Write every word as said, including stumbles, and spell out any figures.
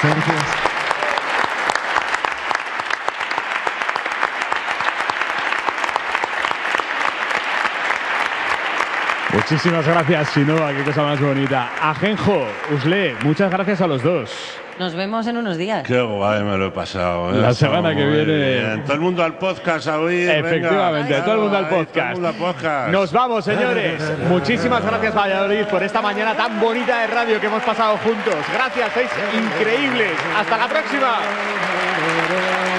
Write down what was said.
Gracias. Muchísimas gracias, Chinoa, qué cosa más bonita. Ajenjo, Usle, muchas gracias a los dos. Nos vemos en unos días. Qué guay me lo he pasado. ¿eh? La semana que viene. Bien. Todo el mundo al podcast a oír. Efectivamente, venga. todo el mundo al Ahí, todo el podcast. mundo al podcast. Nos vamos, señores. Muchísimas gracias, Valladolid, por esta mañana tan bonita de radio que hemos pasado juntos. Gracias, sois increíbles. Hasta la próxima.